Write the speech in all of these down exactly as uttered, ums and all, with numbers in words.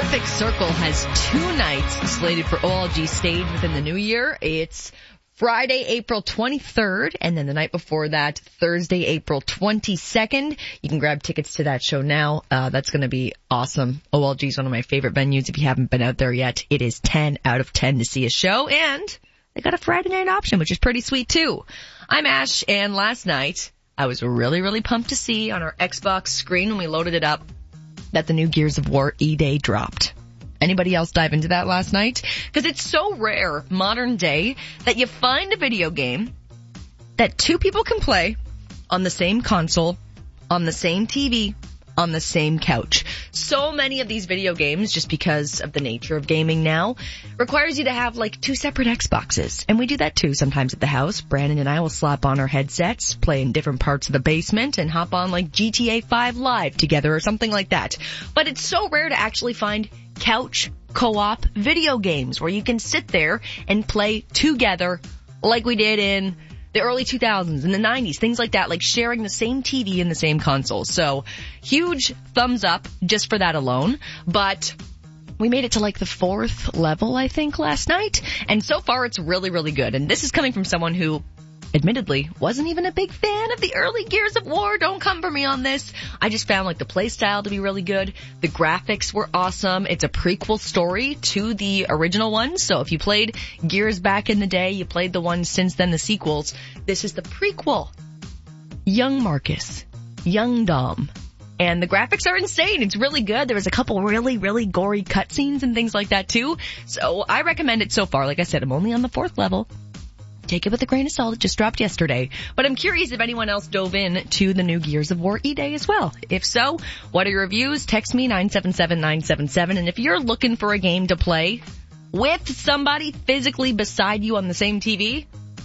Perfect Circle has two nights slated for O L G stage within the new year. It's Friday, April twenty-third, and then the night before that, Thursday, April twenty-second. You can grab tickets to that show now. Uh, that's going to be awesome. O L G is one of my favorite venues. If you haven't been out there yet, it is ten out of ten to see a show, and they got a Friday night option, which is pretty sweet too. I'm Ash, and last night, I was really, really pumped to see on our Xbox screen when we loaded it up that the new Gears of War E-Day dropped. Anybody else dive into that last night? Because it's so rare, modern day, that you find a video game that two people can play on the same console, on the same T V, on the same couch. So many of these video games, just because of the nature of gaming now, requires you to have like two separate Xboxes. And we do that too sometimes at the house. Brandon and I will slap on our headsets, play in different parts of the basement, and hop on like G T A five Live together or something like that. But it's so rare to actually find couch co-op video games where you can sit there and play together like we did in the early two thousands, in the nineties, things like that, like sharing the same T V and the same console. So, huge thumbs up just for that alone. But we made it to like the fourth level, I think, last night. And so far, it's really, really good. And this is coming from someone who, admittedly, wasn't even a big fan of the early Gears of War. Don't come for me on this. I just found like the play style to be really good. The graphics were awesome. It's a prequel story to the original ones. So if you played Gears back in the day, you played the ones since then, the sequels, this is the prequel. Young Marcus. Young Dom. And the graphics are insane. It's really good. There was a couple really, really gory cutscenes and things like that too. So I recommend it so far. Like I said, I'm only on the fourth level. Take it with a grain of salt. It just dropped yesterday. But I'm curious if anyone else dove in to the new Gears of War E-Day as well. If so, what are your reviews? Text me nine seven seven nine seven seven. And if you're looking for a game to play with somebody physically beside you on the same T V,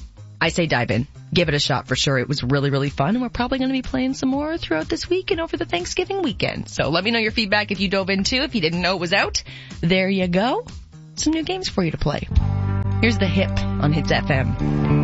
I say dive in. Give it a shot for sure. It was really, really fun. And we're probably going to be playing some more throughout this week and over the Thanksgiving weekend. So let me know your feedback if you dove in too. If you didn't know it was out, there you go. Some new games for you to play. Here's The Hip on Hits F M.